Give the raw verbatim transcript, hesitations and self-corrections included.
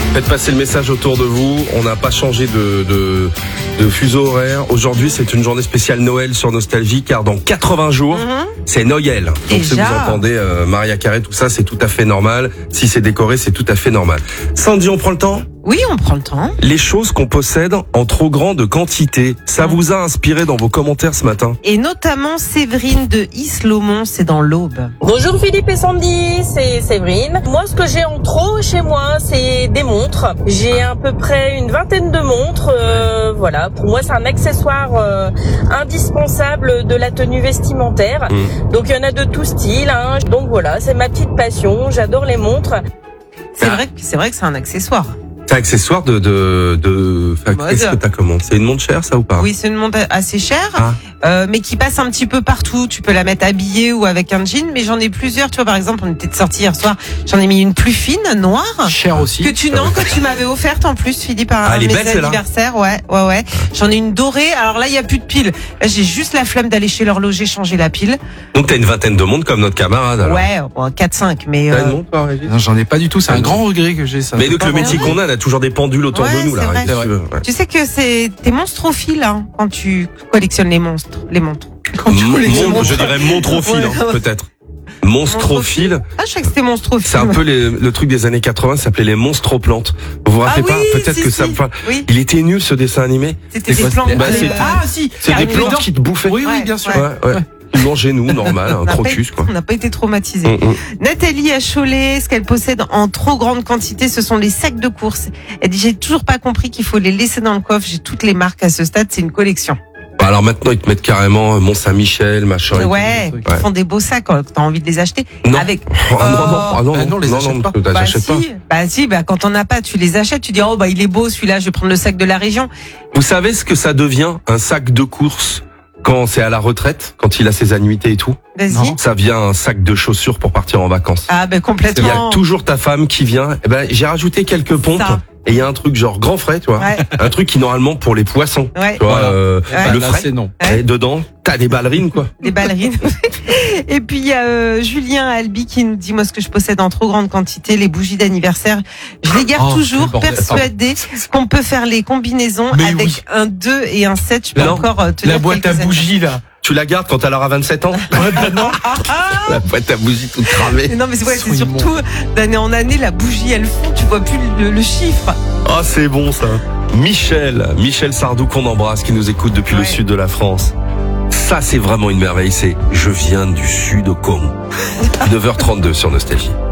Faites passer le message autour de vous. On n'a pas changé de, de, de fuseau horaire. Aujourd'hui, c'est une journée spéciale Noël sur Nostalgie, car dans quatre-vingts jours, mmh. c'est Noël. Donc Déjà. si vous entendez euh, Maria Carré, tout ça, c'est tout à fait normal. Si c'est décoré, c'est tout à fait normal. Sandy, on prend le temps ? Oui, on prend le temps. Les choses qu'on possède en trop grande quantité, ça mmh. vous a inspiré dans vos commentaires ce matin ? Et notamment Séverine de Isle-Laumont, c'est dans l'Aube. Bonjour Philippe et Sandy, c'est Séverine. Moi, ce que j'ai en trop chez moi, c'est des montres. J'ai à peu près une vingtaine de montres. Euh, voilà, pour moi, c'est un accessoire euh, indispensable de la tenue vestimentaire. Mmh. Donc, il y en a de tout style. Hein. Donc voilà, c'est ma petite passion. J'adore les montres. C'est ah. vrai que c'est vrai que c'est un accessoire. C'est un accessoire de de de. Enfin, qu'est-ce que t'as comme montre ? C'est une montre chère, ça ou pas ? Oui, c'est une montre assez chère, ah. euh, mais qui passe un petit peu partout. Tu peux la mettre habillée ou avec un jean, mais j'en ai plusieurs. Tu vois, par exemple, on était sortis hier soir. J'en ai mis une plus fine, noire, chère aussi. Que tu non, que tu m'avais offerte en plus, Philippe, à ah, un de mes anniversaires. Ouais, ouais, ouais. J'en ai une dorée. Alors là, il y a plus de pile. Là, j'ai juste la flemme d'aller chez l'horloger changer la pile. Donc t'as une vingtaine de montres comme notre camarade. Alors. Ouais, bon, quatre cinq, mais. T'as euh... une montre, toi, Régis ? Non, j'en ai pas du tout. C'est un grand regret que j'ai ça. Mais donc le métier qu'on a, on a toujours des pendules autour ouais, de nous là. Vrai. Tu, veux, ouais. tu sais que c'est t'es monstrophiles hein, quand tu collectionnes les monstres, les montres. Quand tu collectionnes Mon, je dirais montrophile ouais, hein, ouais. peut-être. Monstrophile. Ah, je sais que c'était monstrophile. C'est un peu les, le truc des années quatre-vingts, ça s'appelait les monstroplantes. Vous vous rappelez ah, pas oui, peut-être si, que si. ça me parle. Oui. Il était nul ce dessin animé. C'était des plantes. Bah, de... Ah si. C'est des plantes qui te bouffaient. Oui oui bien sûr. Ouais, ouais. ouais. Mangez-nous, normal, un crocus, quoi. On n'a pas été traumatisés. Mm-hmm. Nathalie à Cholet, ce qu'elle possède en trop grande quantité, ce sont les sacs de course. Elle dit, j'ai toujours pas compris qu'il faut les laisser dans le coffre. J'ai toutes les marques à ce stade, c'est une collection. Bah alors maintenant, ils te mettent carrément Mont-Saint-Michel, machin. Ouais, ils ouais. font des beaux sacs quand t'as envie de les acheter. Non. Avec, oh, euh... non, non, ah, non, bah non, les non, achète non, pas. Bah, bah, si, pas. Bah si, bah quand on n'a pas, tu les achètes, tu dis, oh, bah il est beau celui-là, je vais prendre le sac de la région. Vous savez ce que ça devient, un sac de course? Quand c'est à la retraite, quand il a ses annuités et tout, Vas-y. ça vient un sac de chaussures pour partir en vacances. Ah ben complètement. Il y a toujours ta femme qui vient. Eh ben j'ai rajouté quelques pompes ça. Et il y a un truc genre grand frais, tu vois, ouais. un truc qui normalement pour les poissons, ouais. tu vois, voilà. euh, ouais. le Là, frais. c'est non. Et dedans, t'as des ballerines quoi. Des ballerines. Et puis il y a euh, Julien Albi qui nous dit moi ce que je possède en trop grande quantité, les bougies d'anniversaire. Je les garde oh, toujours, persuadée qu'on peut faire les combinaisons mais avec oui. un deux et un sept. Je peux non. encore euh, tenir la boîte à bougies là. Tu la gardes quand elle aura vingt-sept ans? Ouais, ben non. La boîte à bougies toute cramée. Mais non, mais c'est, ouais, c'est surtout d'année en année, la bougie elle fond, tu vois plus le, le chiffre. Ah, c'est bon ça. Michel, Michel Sardou qu'on embrasse, qui nous écoute depuis ouais. le sud de la France. Ça, c'est vraiment une merveille. C'est Je viens du sud au Congo. neuf heures trente-deux sur Nostalgie.